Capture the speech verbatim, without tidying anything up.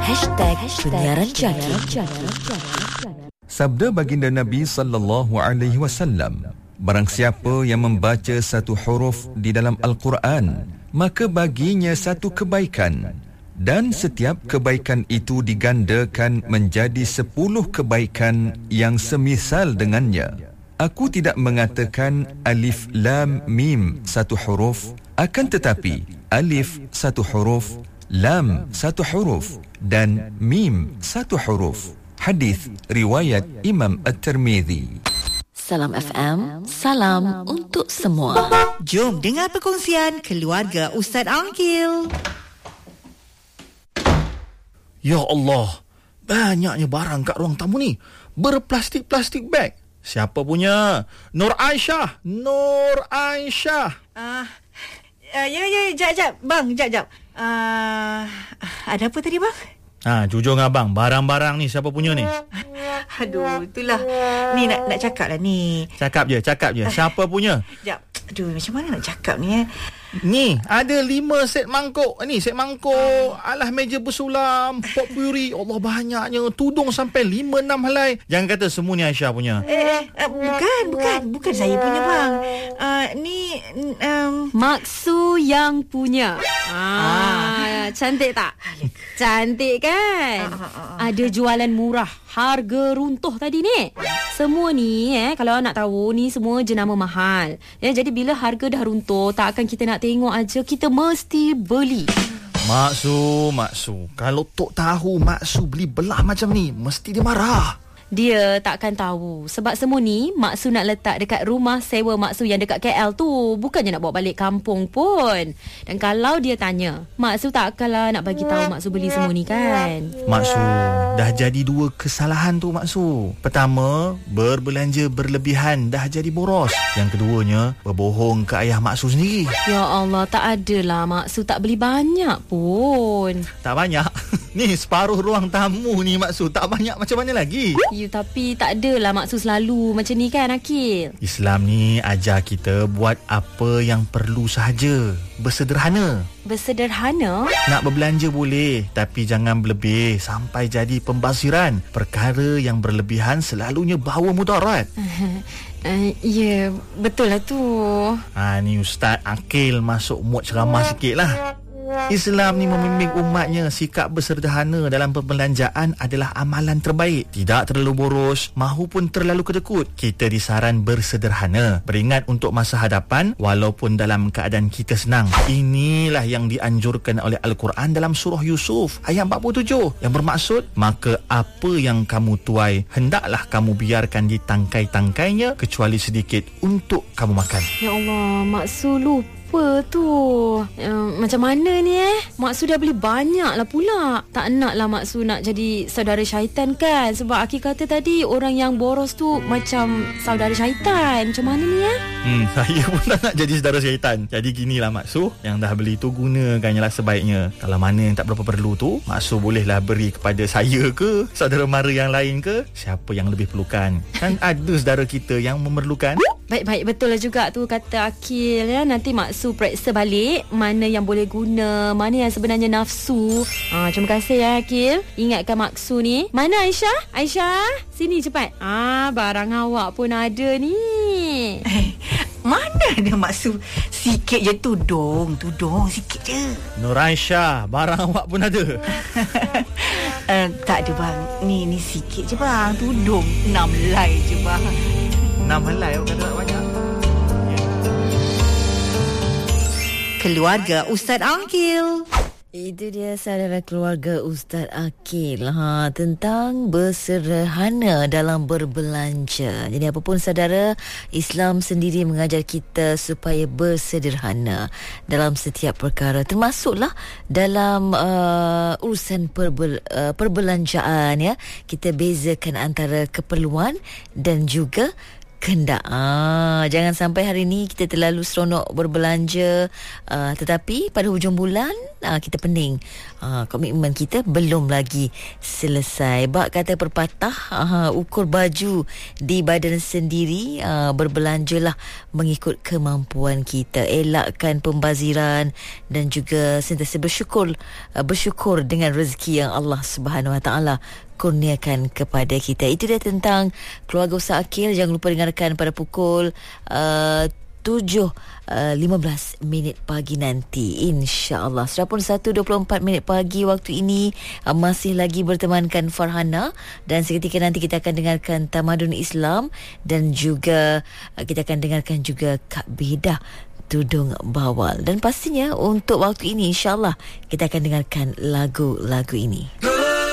Hashtag Penyiaran Jaki. Sabda baginda Nabi sallallahu alaihi wasallam, barang siapa yang membaca satu huruf di dalam Al-Quran, maka baginya satu kebaikan, dan setiap kebaikan itu digandakan menjadi sepuluh kebaikan yang semisal dengannya. Aku tidak mengatakan alif lam mim satu huruf, akan tetapi alif satu huruf, lam satu huruf dan mim satu huruf. Hadis riwayat Imam At-Tirmizi. Salam F M, salam untuk semua. Jom dengar perkongsian keluarga Ustaz Angkil. Ya Allah, banyaknya barang kat ruang tamu ni. Berplastik-plastik beg. Siapa punya? Nur Aisyah. Nur Aisyah. Ah, uh, ya, ya, jap, jap. Bang, jap, jap. Uh, ada apa tadi, bang? Ha, jujur dengan abang, barang-barang ni siapa punya ni? Aduh, itulah. Ni nak nak cakap lah ni. Cakap je, cakap je. Siapa punya? Jap. Aduh, macam mana nak cakap ni eh? Ni, ada lima set mangkuk. Ni, set mangkuk. Alah meja bersulam. Potpourri. Allah, banyaknya. Tudung sampai lima enam helai. Jangan kata semua ni Aisyah punya. Eh, eh uh, bukan, bukan. Bukan saya punya, bang. Uh, ni, um... Maksu yang punya. Ah, ah. Cantik tak? Cantik kan? Ah, ah, ah. Ada jualan murah, harga runtuh tadi ni. Semua ni eh, kalau nak tahu ni semua jenama mahal. Ya, jadi bila harga dah runtuh, tak akan kita nak tengok aja, kita mesti beli. Maksu, Maksu. Kalau Tok tahu Maksu beli belah macam ni, mesti dia marah. Dia takkan tahu. Sebab semua ni Maksu nak letak dekat rumah sewa Maksu yang dekat K L tu. Bukannya nak bawa balik kampung pun. Dan kalau dia tanya, Maksu takkanlah nak bagi tahu Maksu beli semua ni kan. Maksu, dah jadi dua kesalahan tu Maksu. Pertama, berbelanja berlebihan dah jadi boros. Yang keduanya, berbohong ke ayah Maksu sendiri. Ya Allah, tak adalah Maksu tak beli banyak pun. Tak banyak? Ni separuh ruang tamu ni Maksu. Tak banyak macam mana lagi? Ya, tapi tak adalah Maksu selalu macam ni kan, Akil? Islam ni ajar kita buat apa yang perlu sahaja. Bersederhana. Bersederhana? Nak berbelanja boleh, tapi jangan berlebih sampai jadi pembasiran. Perkara yang berlebihan selalunya bawa mudarat. Uh, ya, betul lah tu. Ha, ni Ustaz Akil masuk mood ceramah sikit lah. Islam ni membimbing umatnya sikap bersederhana dalam perbelanjaan adalah amalan terbaik. Tidak terlalu boros, mahupun terlalu kedekut. Kita disaran bersederhana, beringat untuk masa hadapan walaupun dalam keadaan kita senang. Inilah yang dianjurkan oleh Al-Quran dalam surah Yusuf ayat empat puluh tujuh yang bermaksud, maka apa yang kamu tuai hendaklah kamu biarkan di tangkai-tangkainya kecuali sedikit untuk kamu makan. Ya Allah, Maksu lupa apa tu? Uh, macam mana ni eh? Maksu dah beli banyak lah pula. Tak nak lah Maksu nak jadi saudara syaitan kan? Sebab Akil kata tadi orang yang boros tu macam saudara syaitan. Macam mana ni eh? Hmm, saya pun tak nak jadi saudara syaitan. Jadi ginilah Maksu, yang dah beli tu gunakannya lah sebaiknya. Kalau mana yang tak berapa perlu tu, Maksu bolehlah beri kepada saya ke, saudara mara yang lain ke, siapa yang lebih perlukan. Kan ada saudara kita yang memerlukan. Baik-baik, betul lah juga tu kata Akil ya. Nanti Maksu periksa balik mana yang boleh guna, mana yang sebenarnya nafsu. Ah, terima kasih ya Akil. Ingatkan Maksu ni. Mana Aisyah? Aisyah, sini cepat. Ah, barang awak pun ada ni. Eh, mana ada Maksu? Sikit je tudung, tudung sikit je. Nur Aisyah, barang awak pun ada. uh, tak ada bang. Ni ni sikit je bang, tudung enam helai je bang. Enam helai awak kata tak banyak. Keluarga Ustaz Angkil. Itu dia saudara keluarga Ustaz Akil ha, tentang bersederhana dalam berbelanja. Jadi apapun saudara, Islam sendiri mengajar kita supaya bersederhana dalam setiap perkara, termasuklah dalam uh, urusan perbel, uh, perbelanjaan ya. Kita bezakan antara keperluan dan juga kehendak. Ah, jangan sampai hari ni kita terlalu seronok berbelanja, uh, tetapi pada hujung bulan uh, kita pening. Ha, komitmen kita belum lagi selesai. Bak kata perpatah, ha, ukur baju di badan sendiri, ha, berbelanjalah mengikut kemampuan kita. Elakkan pembaziran dan juga sentiasa bersyukur, ha, bersyukur dengan rezeki yang Allah Subhanahu Wa Taala kurniakan kepada kita. Itu dia tentang Keluarga Ustaz Akil. Jangan lupa dengarkan pada pukul uh, tujuh lima belas minit pagi nanti, insya-Allah. Sudah pun satu dua puluh empat minit pagi waktu ini, uh, masih lagi bertemankan Farhana, dan seketika nanti kita akan dengarkan Tamadun Islam dan juga uh, kita akan dengarkan juga Kak Beda Tudung Bawal. Dan pastinya untuk waktu ini insya-Allah kita akan dengarkan lagu-lagu ini.